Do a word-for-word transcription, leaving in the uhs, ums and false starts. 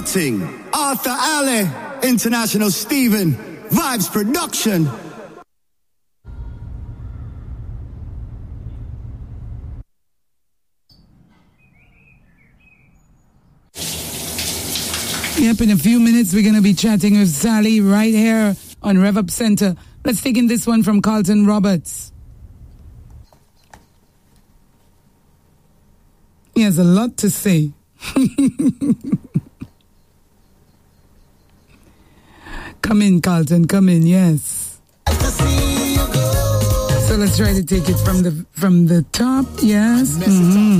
Nutting, Arthur Alley, International Steven, Vibes Production. Yep, in a few minutes we're going to be chatting with Sally right here on Rev Up Center. Let's take in this one from Carlton Roberts. He has a lot to say. Come in, Carlton, come in, yes. So let's try to take it from the from the top, yes. Mm-hmm.